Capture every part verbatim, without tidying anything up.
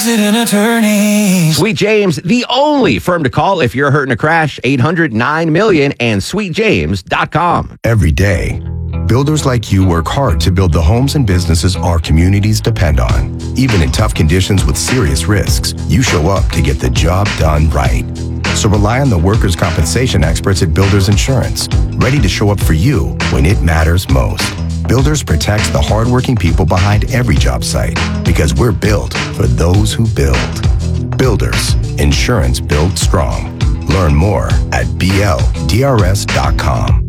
Accident attorneys. Sweet James, the only firm to call if you're hurt in a crash. eight hundred nine million and sweet james dot com. Every day, builders like you work hard to build the homes and businesses our communities depend on. Even in tough conditions with serious risks, you show up to get the job done right. So rely on the workers' compensation experts at Builders Insurance, ready to show up for you when it matters most. Builders protects the hardworking people behind every job site because we're built for those who build. Builders, insurance built strong. Learn more at B L D R S dot com.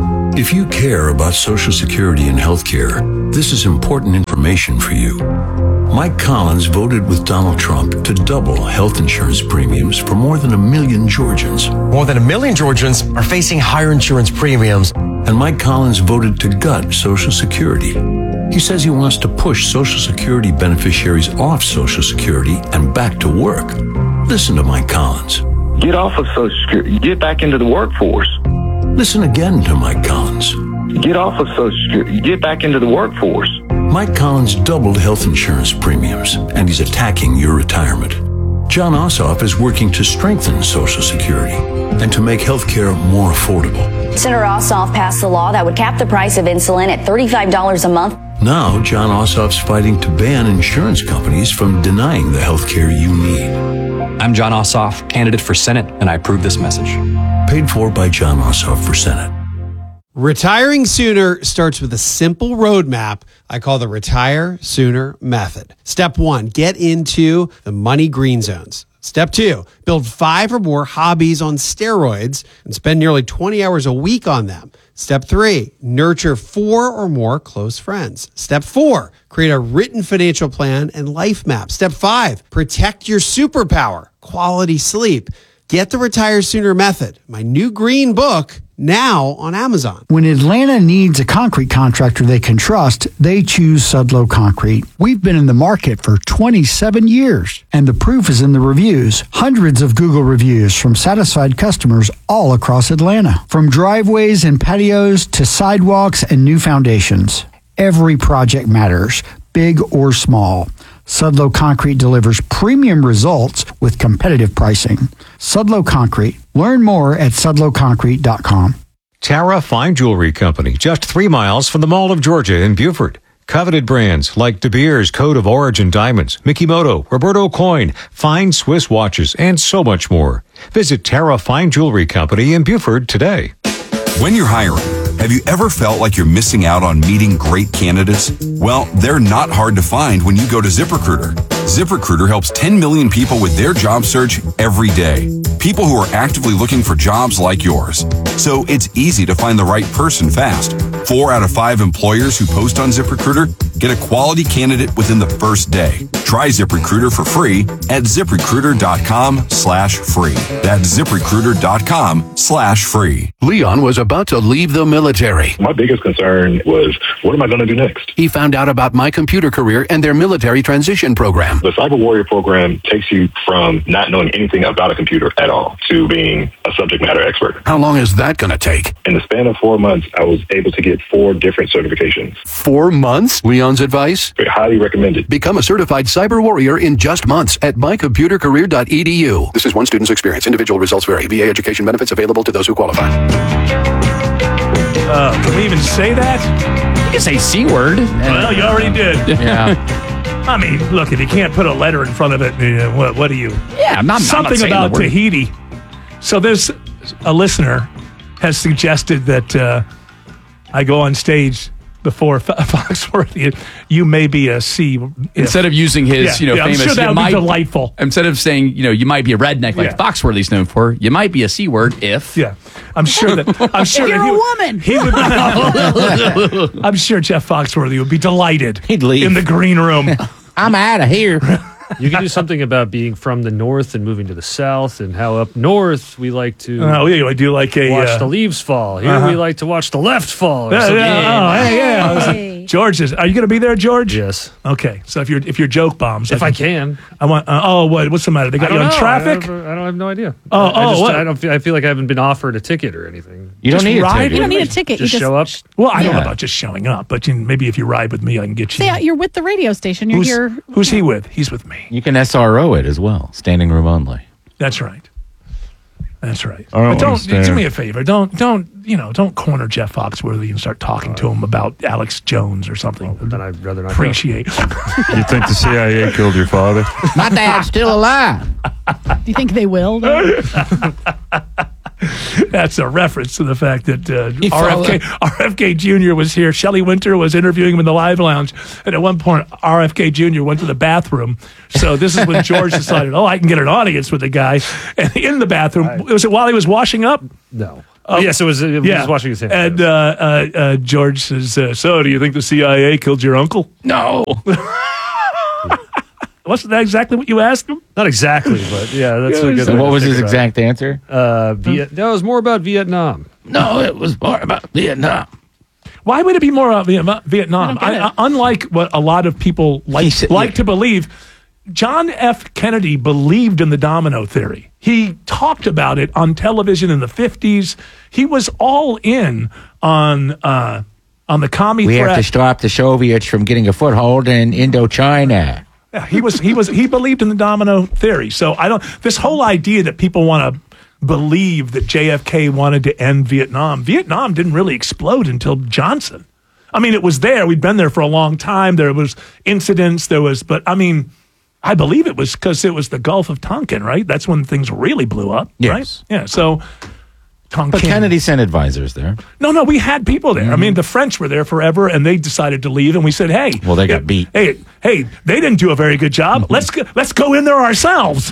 If you care about Social Security and healthcare, this is important information for you. Mike Collins voted with Donald Trump to double health insurance premiums for more than a million Georgians. More than a million Georgians are facing higher insurance premiums. And Mike Collins voted to gut Social Security. He says he wants to push Social Security beneficiaries off Social Security and back to work. Listen to Mike Collins. Get off of Social Security. Get back into the workforce. Listen again to Mike Collins. Get off of Social Security. Get back into the workforce. Mike Collins doubled health insurance premiums, and he's attacking your retirement. John Ossoff is working to strengthen Social Security and to make health care more affordable. Senator Ossoff passed a law that would cap the price of insulin at thirty-five dollars a month. Now, John Ossoff's fighting to ban insurance companies from denying the health care you need. I'm John Ossoff, candidate for Senate, and I approve this message. Paid for by John Ossoff for Senate. Retiring sooner starts with a simple roadmap I call the Retire Sooner Method. Step one, get into the money green zones. Step two, build five or more hobbies on steroids and spend nearly twenty hours a week on them. Step three, nurture four or more close friends. Step four, create a written financial plan and life map. Step five, protect your superpower, quality sleep. Get the Retire Sooner Method, my new green book, now on Amazon. When Atlanta needs a concrete contractor they can trust, they choose Sudlow Concrete. We've been in the market for twenty-seven years, and the proof is in the reviews. Hundreds of Google reviews from satisfied customers all across Atlanta. From driveways and patios to sidewalks and new foundations. Every project matters, big or small. Sudlow Concrete delivers premium results with competitive pricing. Sudlow Concrete. Learn more at sudlow concrete dot com. Tara Fine Jewelry Company, just three miles from the Mall of Georgia in Buford. Coveted brands like De Beers Code of Origin Diamonds, Mikimoto, Roberto Coin, fine Swiss watches, and so much more. Visit Tara Fine Jewelry Company in Buford today. When you're hiring, have you ever felt like you're missing out on meeting great candidates? Well, they're not hard to find when you go to ZipRecruiter. ZipRecruiter helps ten million people with their job search every day. People who are actively looking for jobs like yours. So it's easy to find the right person fast. Four out of five employers who post on ZipRecruiter get a quality candidate within the first day. Try ZipRecruiter for free at ZipRecruiter.com slash free. That's ZipRecruiter.com slash free. Leon was about to leave the military. My biggest concern was, what am I going to do next? He found out about My Computer Career and their military transition program. The Cyber Warrior program takes you from not knowing anything about a computer at all to being a subject matter expert. How long is that going to take? In the span of four months, I was able to get four different certifications. Four months? Leon's advice? Highly recommended. Become a certified cyber warrior in just months at my computer career dot e d u. This is one student's experience. Individual results vary. V A education benefits available to those who qualify. Uh, can we even say that? You can say C word. Well, you already did. Yeah. I mean, look, if you can't put a letter in front of it, uh, what, what do you? Yeah, I'm not. Something I'm not about Tahiti. So there's a listener has suggested that uh, I go on stage before Foxworthy. You may be a C. Instead of using his, yeah, you know, yeah, famous. I'm sure that would might, be delightful. Instead of saying, you know, you might be a redneck like yeah. Foxworthy's known for, you might be a C word if. Yeah, I'm sure that. I'm sure You're that he, a woman. He would. I'm sure Jeff Foxworthy would be delighted. He'd leave in the green room. I'm out of here. You can do something about being from the north and moving to the south, and how up north we like to. Oh, yeah, I do like a watch uh, the leaves fall. Here uh-huh. we like to watch the left fall. Or yeah, something. yeah, oh, hey, yeah. Hey. George is. Are you going to be there, George? Yes. Okay. So if you're if you're joke bombs, If I can. I want. Uh, oh, what? What's the matter? They got I you don't on know. traffic. I have, I don't have no idea. Oh, I, I oh, just, what? I don't. Feel, I feel like I haven't been offered a ticket or anything. You don't Just need a ride ticket. You don't need a ticket. Just, you just show up. Well, I don't know Yeah. about just showing up, but you know, maybe if you ride with me, I can get you. Say, you're with the radio station. You're who's, here. who's he with? He's with me. You can S R O it as well, standing room only. That's right. That's right. I don't But don't understand. do me a favor. Don't don't you know? Don't corner Jeff Foxworthy and start talking to him about Alex Jones or something. Then I'd rather not. Appreciate. You think the C I A killed your father? My dad's still alive. Do you think they will? Though? That's a reference to the fact that uh, You R F K, follow- R F K Junior was here. Shelley Winter was interviewing him in the live lounge. And at one point, R F K Junior went to the bathroom. So this is when George decided, oh, I can get an audience with the guy. And in the bathroom, was it while he was washing up? No. Oh, yes, it was. It yeah. was washing his hands. And uh, uh, uh, George says, uh, so do you think the C I A killed your uncle? No. Wasn't that exactly what you asked him? Not exactly, but yeah, that's a good. So way what to was think his about exact answer? it. Uh, Viet. No, it was more about Vietnam. No, it was more about Vietnam. Why would it be more about Vietnam? Vietnam? I don't get I, it. I, unlike what a lot of people like, He said- like to believe, John F. Kennedy believed in the domino theory. He talked about it on television in the fifties. He was all in on uh, on the commie We threat. have to stop the Soviets from getting a foothold in Indochina. Yeah, he was he was he believed in the domino theory. So I don't this whole idea that people want to believe that J F K wanted to end Vietnam. Vietnam didn't really explode until Johnson. I mean, it was there. We'd been there for a long time. There was incidents. There was, but I mean, I believe it was because it was the Gulf of Tonkin, right? That's when things really blew up, Yes. right? Yeah. So Tonkin. But Kennedy sent advisors there. No, no, we had people there. I mean, the French were there forever, and they decided to leave, and we said, "Hey, Well, they got hey, beat. Hey, hey, they didn't do a very good job. Let's go, let's go in there ourselves."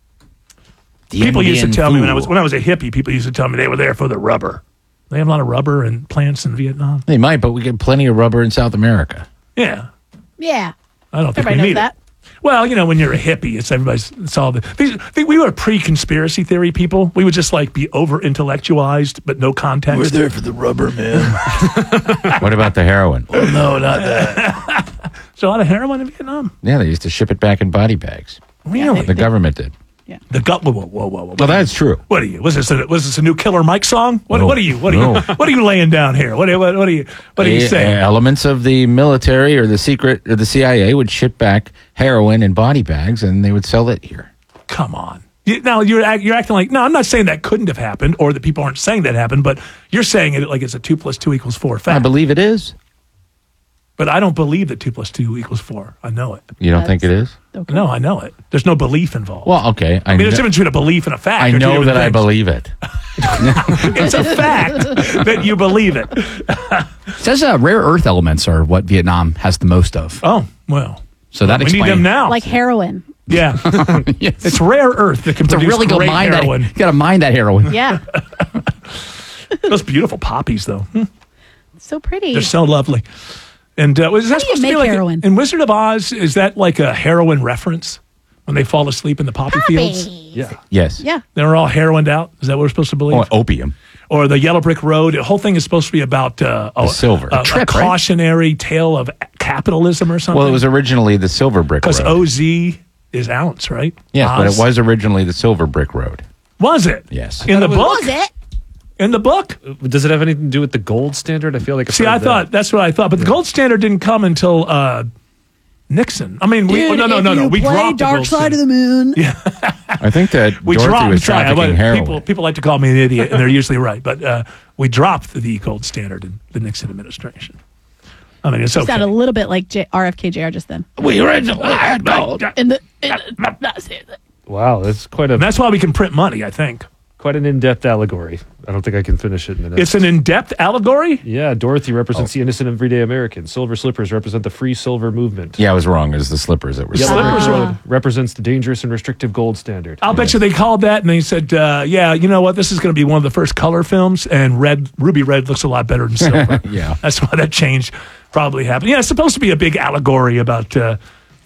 The People used to Indian tell me when I was fool. when I was a hippie. People used to tell me they were there for the rubber. They have a lot of rubber and plants in Vietnam. They might, but we get plenty of rubber in South America. Yeah, Yeah. I don't think Everybody we knows need that. it. Well, you know, when you're a hippie, it's everybody's. It's all the. These, think we were pre-conspiracy theory people. We would just like be over-intellectualized, but no context. We're there for the rubber, man. What about the heroin? Oh, no, not that. There's a lot of heroin in Vietnam. Yeah, they used to ship it back in body bags. Really? The government did. The gut. Whoa, whoa, whoa, whoa, whoa. Well, that's true. What are you? Was this a, was this a new Killer Mike song? What, No. what are you? What are No. you? What are you laying down here? What, what, what are you? What are you The, saying? uh, elements of the military or the secret or the C I A would ship back heroin in body bags, and they would sell it here. Come on. You, now you're act- you're acting like no. I'm not saying that couldn't have happened, or that people aren't saying that happened, but you're saying it like it's a two plus two equals four fact. I believe it is. But I don't believe that two plus two equals four. I know it. You don't think it is? Okay. No, I know it. There's no belief involved. Well, okay. I mean, kn- there's a difference between a belief and a fact. I They're two know different that I things. believe it. It's a fact that you believe it. It says uh, rare earth elements are what Vietnam has the most of. Oh well. So that we explains. need them now. Like heroin. Yeah, Yes. it's rare earth that can It's a produce really good great mine. That, heroin. you got to mine that heroin. Yeah. Those beautiful poppies, though. Hmm. So pretty. They're so lovely. And uh, is that How do you supposed to be make like heroin? in Wizard of Oz? Is that like a heroin reference when they fall asleep in the poppy fields? Yeah. Yes. Yeah. They're all heroined out. Is that what we're supposed to believe? Oh, opium. Or the Yellow Brick Road? The whole thing is supposed to be about uh, The a, silver. a, a Trip, right? cautionary tale of capitalism or something. Well, it was originally the Silver Brick because Road. O Z is ounce, right? Yes, but Oz. it was originally the Silver Brick Road. Was it? Yes. In the it was- book? Was it? In the book? Does it have anything to do with the gold standard? I feel like I've See, heard I that. thought that's what I thought, but the gold standard didn't come until uh, Nixon. I mean, we, Dude, no, no, if no, no. you We play dropped Dark the gold Side standard. of the Moon. I think that We Dorothy dropped. was Sorry, I- trafficking heroin. people, people like to call me an idiot, and they're usually right. But uh, we dropped the gold standard in the Nixon administration. I mean, it's You okay. sound a little bit like J- R F K J R just then. We originally had gold. In the, in the that's it. Wow, that's quite a And that's why we can print money, I think. quite an in-depth allegory. I don't think I can finish it in the next. It's an in-depth allegory? Yeah, Dorothy represents the innocent everyday American. Silver slippers represent the free silver movement. Yeah, I was wrong. It was the slippers that were Yellow silver. Brick Ah. Road represents the dangerous and restrictive gold standard. I'll bet you they called that and they said, uh, yeah, you know what? This is going to be one of the first color films, and red, ruby red looks a lot better than silver. Yeah. That's why that change probably happened. Yeah, it's supposed to be a big allegory about uh,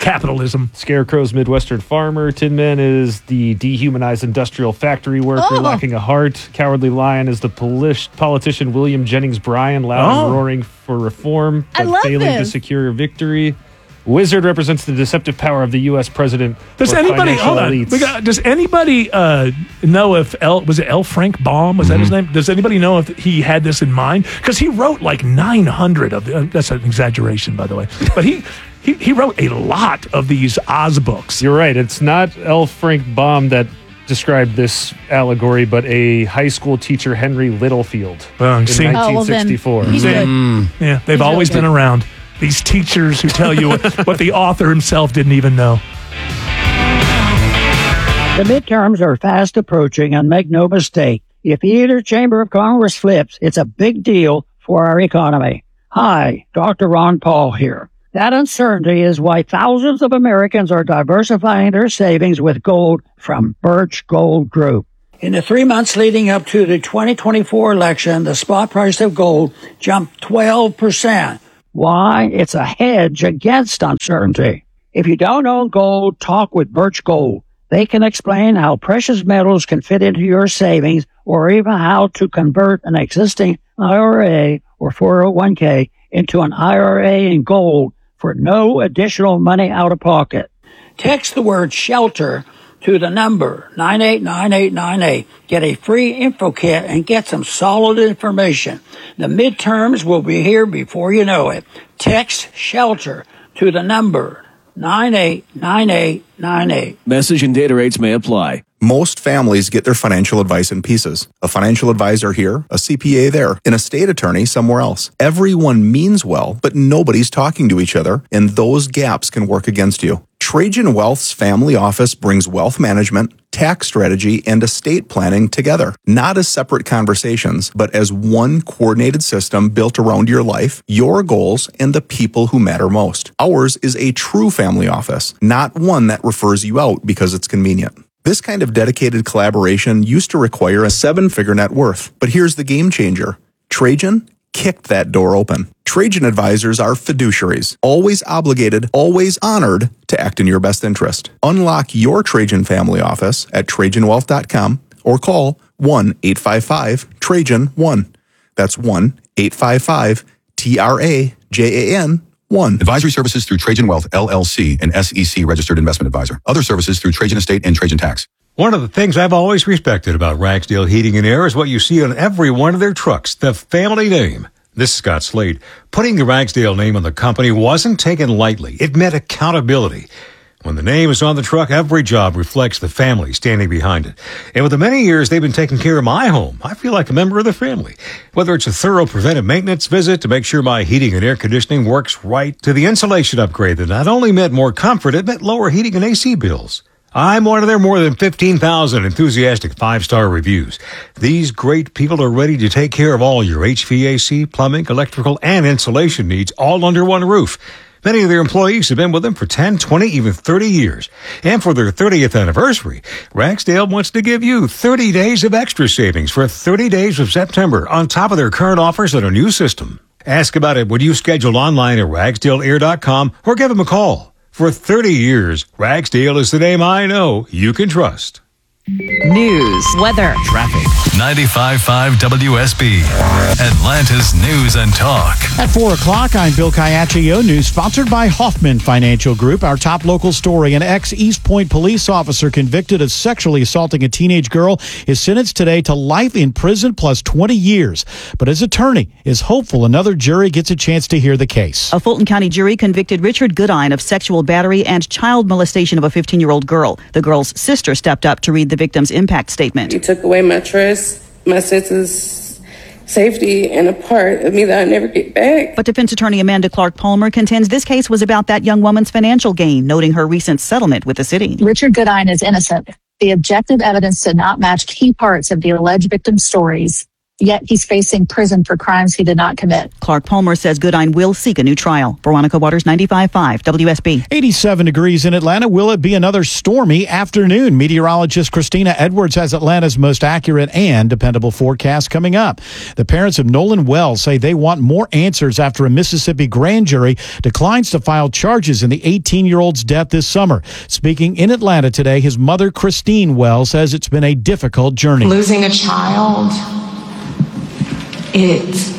capitalism. Scarecrow's Midwestern farmer. Tin Man is the dehumanized industrial factory worker Oh. lacking a heart. Cowardly Lion is the polish, politician William Jennings Bryan, loud Oh. and roaring for reform, I but love failing to this. secure a victory. Wizard represents the deceptive power of the U S president. Does or anybody financial hold on? elites. We got, does anybody uh, know if L was it L. Frank Baum? Was that his name? Does anybody know if he had this in mind? Because he wrote like nine hundred of the, uh, that's an exaggeration, by the way. But he, he he wrote a lot of these Oz books. You're right. It's not L. Frank Baum that described this allegory, but a high school teacher, Henry Littlefield, Well, in see- Oh, well, then nineteen sixty-four. he's good. Yeah, they've He's always really been good. around. These teachers who tell you what, what the author himself didn't even know. The midterms are fast approaching, and make no mistake, if either chamber of Congress flips, it's a big deal for our economy. Hi, Doctor Ron Paul here. That uncertainty is why thousands of Americans are diversifying their savings with gold from Birch Gold Group. In the three months leading up to the twenty twenty-four election, the spot price of gold jumped twelve percent. Why? It's a hedge against uncertainty. If you don't own gold, talk with Birch Gold. They can explain how precious metals can fit into your savings or even how to convert an existing I R A or four oh one k into an I R A in gold for no additional money out of pocket. Text the word shelter to the number nine eight nine eight nine eight. Get a free info kit and get some solid information. The midterms will be here before you know it. Text shelter to the number nine eight nine eight nine eight. Message and data rates may apply. Most families get their financial advice in pieces. A financial advisor here, a C P A there, an estate attorney somewhere else. Everyone means well, but nobody's talking to each other, and those gaps can work against you. Trajan Wealth's family office brings wealth management, tax strategy, and estate planning together, not as separate conversations, but as one coordinated system built around your life, your goals, and the people who matter most. Ours is a true family office, not one that refers you out because it's convenient. This kind of dedicated collaboration used to require a seven-figure net worth, but here's the game changer. Trajan kicked that door open. Trajan advisors are fiduciaries, always obligated, always honored to act in your best interest. Unlock your Trajan family office at Trajan Wealth dot com or call one eight five five Trajan one. That's one eight five five T R A J A N one. Advisory services through Trajan Wealth, L L C, an S E C registered investment advisor. Other services through Trajan Estate and Trajan Tax. One of the things I've always respected about Ragsdale Heating and Air is what you see on every one of their trucks, the family name. This is Scott Slade. Putting the Ragsdale name on the company wasn't taken lightly. It meant accountability. When the name is on the truck, every job reflects the family standing behind it. And with the many years they've been taking care of my home, I feel like a member of the family. Whether it's a thorough preventive maintenance visit to make sure my heating and air conditioning works right, to the insulation upgrade that not only meant more comfort, it meant lower heating and A C bills. I'm one of their more than fifteen thousand enthusiastic five-star reviews. These great people are ready to take care of all your H V A C, plumbing, electrical, and insulation needs all under one roof. Many of their employees have been with them for ten, twenty, even thirty years. And for their thirtieth anniversary, Ragsdale wants to give you thirty days of extra savings for thirty days of September on top of their current offers on a new system. Ask about it when you schedule online at Ragsdale Air dot com or give them a call. For thirty years, Ragsdale is the name I know you can trust. News, weather, traffic. ninety-five point five W S B, Atlanta's News and Talk. At four o'clock, I'm Bill Caiaccio. News sponsored by Hoffman Financial Group. Our top local story, an ex-East Point police officer convicted of sexually assaulting a teenage girl is sentenced today to life in prison plus twenty years. But his attorney is hopeful another jury gets a chance to hear the case. A Fulton County jury convicted Richard Goodine of sexual battery and child molestation of a fifteen-year-old girl. The girl's sister stepped up to read the victim's impact statement. He took away my trust, my sense of safety, and a part of me that I never get back. But defense attorney Amanda Clark Palmer contends this case was about that young woman's financial gain, noting her recent settlement with the city. Richard Goodine is innocent. The objective evidence did not match key parts of the alleged victim's stories. yet he's facing prison for crimes he did not commit. Clark Palmer says Goodine will seek a new trial. Veronica Waters, ninety-five point five W S B. eighty-seven degrees in Atlanta. Will it be another stormy afternoon? Meteorologist Christina Edwards has Atlanta's most accurate and dependable forecast coming up. The parents of Nolan Wells say they want more answers after a Mississippi grand jury declines to file charges in the eighteen-year-old's death this summer. Speaking in Atlanta today, his mother, Christine Wells, says it's been a difficult journey. Losing a child, it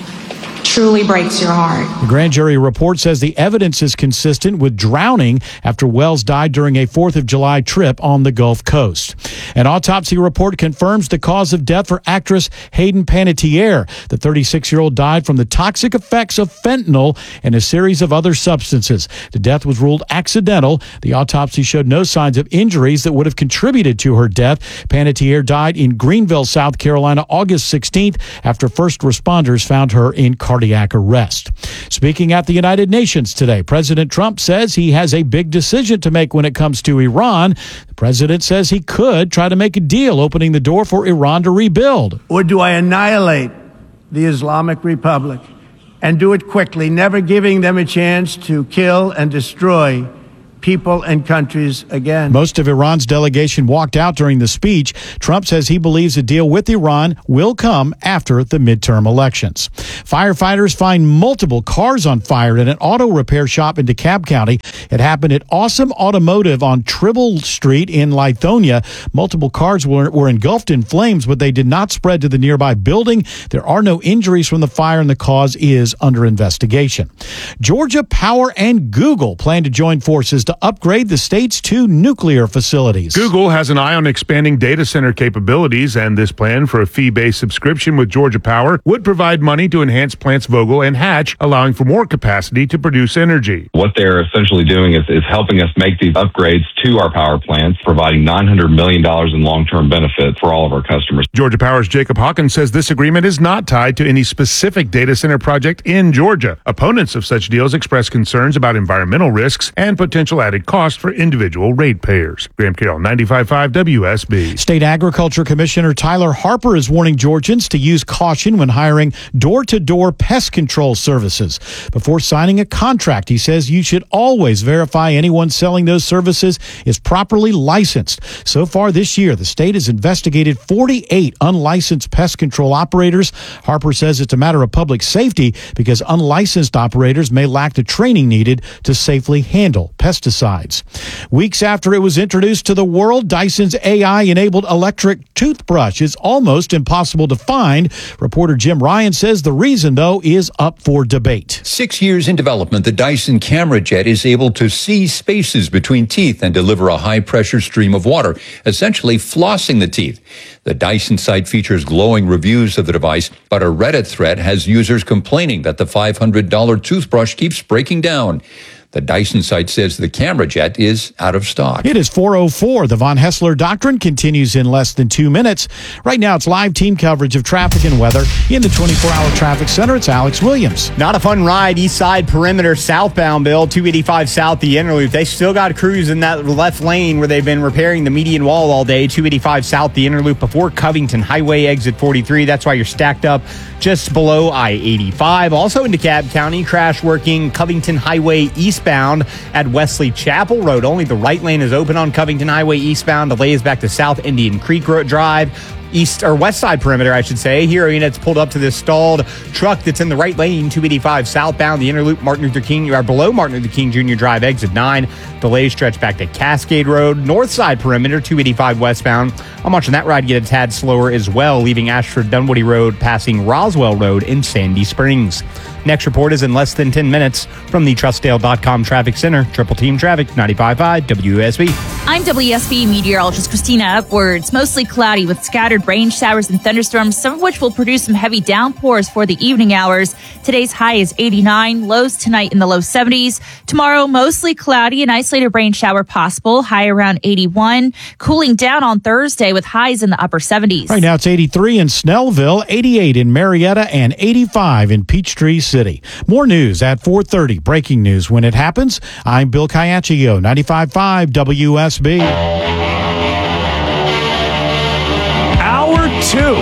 truly breaks your heart. The grand jury report says the evidence is consistent with drowning after Wells died during a fourth of July trip on the Gulf Coast. An autopsy report confirms the cause of death for actress Hayden Panettiere. The thirty-six-year-old died from the toxic effects of fentanyl and a series of other substances. The death was ruled accidental. The autopsy showed no signs of injuries that would have contributed to her death. Panettiere died in Greenville, South Carolina, August sixteenth after first responders found her in cardiac arrest. Speaking at the United Nations today, President Trump says he has a big decision to make when it comes to Iran. The president says he could try to make a deal opening the door for Iran to rebuild. Or do I annihilate the Islamic Republic and do it quickly, never giving them a chance to kill and destroy people and countries again? Most of Iran's delegation walked out during the speech. Trump says he believes a deal with Iran will come after the midterm elections. Firefighters find multiple cars on fire in an auto repair shop in DeKalb County. It happened at Awesome Automotive on Tribble Street in Lithonia. Multiple cars were, were engulfed in flames, but they did not spread to the nearby building. There are no injuries from the fire, and the cause is under investigation. Georgia Power and Google plan to join forces to upgrade the state's two nuclear facilities. Google has an eye on expanding data center capabilities, and this plan for a fee-based subscription with Georgia Power would provide money to enhance plants Vogtle and Hatch, allowing for more capacity to produce energy. What they're essentially doing is, is helping us make these upgrades to our power plants, providing nine hundred million dollars in long-term benefit for all of our customers. Georgia Power's Jacob Hawkins says this agreement is not tied to any specific data center project in Georgia. Opponents of such deals express concerns about environmental risks and potential added cost for individual ratepayers. Graham Carroll, ninety-five point five W S B. State Agriculture Commissioner Tyler Harper is warning Georgians to use caution when hiring door-to-door pest control services. Before signing a contract, he says you should always verify anyone selling those services is properly licensed. So far this year, the state has investigated forty-eight unlicensed pest control operators. Harper says it's a matter of public safety because unlicensed operators may lack the training needed to safely handle pesticides. Weeks after it was introduced to the world, Dyson's A I-enabled electric toothbrush is almost impossible to find. Reporter Jim Ryan says the reason, though, is up for debate. Six years in development, the Dyson Camera Jet is able to see spaces between teeth and deliver a high-pressure stream of water, essentially flossing the teeth. The Dyson site features glowing reviews of the device, but a Reddit thread has users complaining that the five hundred dollars toothbrush keeps breaking down. The Dyson site says the Camera Jet is out of stock. It is four oh four. The Von Hessler Doctrine continues in less than two minutes. Right now, it's live team coverage of traffic and weather. In the twenty-four hour traffic center, it's Alex Williams. Not a fun ride. East side perimeter southbound, Bill. two eighty-five south, the inner loop. They still got crews in that left lane where they've been repairing the median wall all day. two eighty-five south, the inner loop before Covington Highway exit forty-three. That's why you're stacked up just below I eighty-five. Also in DeKalb County, crash working Covington Highway eastbound at Wesley Chapel Road. Only the right lane is open on Covington Highway eastbound. Delays back to South Indian Creek Road Drive. East or west side perimeter, I should say. Here, it's pulled up to this stalled truck that's in the right lane, two eighty-five southbound, the inner loop, Martin Luther King, or below Martin Luther King Junior Drive, exit nine. Delays stretch back to Cascade Road, north side perimeter, two eighty-five westbound. I'm watching that ride get a tad slower as well, leaving Ashford Dunwoody Road, passing Roswell Road in Sandy Springs. Next report is in less than ten minutes from the Trustdale dot com Traffic Center. Triple Team Traffic, ninety-five point five W S B. I'm W S B meteorologist Christina Upwards. Mostly cloudy with scattered rain showers and thunderstorms, some of which will produce some heavy downpours for the evening hours. Today's high is eighty-nine, lows tonight in the low seventies. Tomorrow, mostly cloudy, an isolated rain shower possible, high around eighty-one. Cooling down on Thursday with highs in the upper seventies. Right now it's eighty-three in Snellville, eighty-eight in Marietta, and eighty-five in Peachtree City. More news at four thirty. Breaking news when it happens. I'm Bill Caiaccio, ninety-five point five W S B. Hour two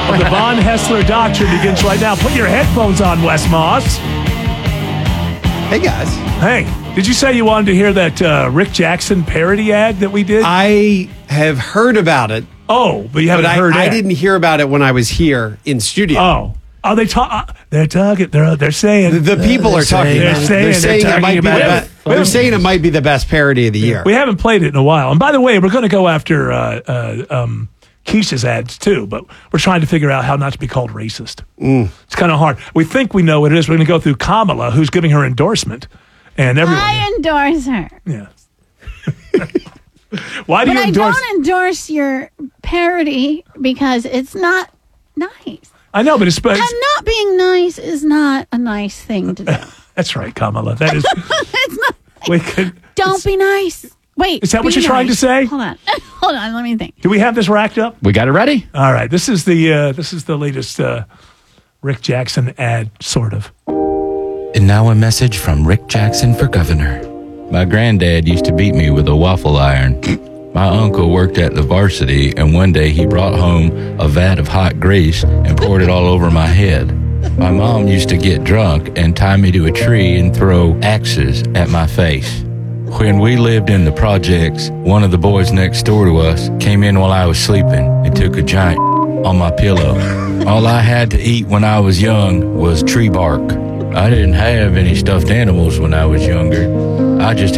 of the Von Hessler Doctrine begins right now. Put your headphones on, Wes Moss. Hey, guys. Hey, did you say you wanted to hear that uh, Rick Jackson parody ad that we did? I have heard about it. Oh, but you haven't but I, heard it. I didn't hear about it when I was here in studio. Oh. Oh, they talk. Uh, they're talking. They're they're saying The, the people they're are talking. They're about it. saying, They're saying they're it might be the about best. They're saying it might be the best parody of the year. We haven't played it in a while. And by the way, we're going to go after uh, uh, um, Keisha's ads too, but we're trying to figure out how not to be called racist. Mm. It's kind of hard. We think we know what it is. We're going to go through Kamala, who's giving her endorsement, and everyone. I endorse her. Yeah. Why do but you endorse? I don't endorse your parody because it's not nice. I know, but it's. And not being nice is not a nice thing to do. That's right, Kamala. That is. It's not. We could. Don't be nice. Wait. Is that what be you're trying to nice. say? Hold on. Hold on. Let me think. Do we have this racked up? We got it ready. All right. This is the uh, this is the latest uh, Rick Jackson ad, sort of. And now a message from Rick Jackson for governor. My granddad used to beat me with a waffle iron. My uncle worked at the varsity, and one day he brought home a vat of hot grease and poured it all over my head. My mom used to get drunk and tie me to a tree and throw axes at my face. When we lived in the projects, one of the boys next door to us came in while I was sleeping and took a giant on my pillow. All I had to eat when I was young was tree bark. I didn't have any stuffed animals when I was younger. I just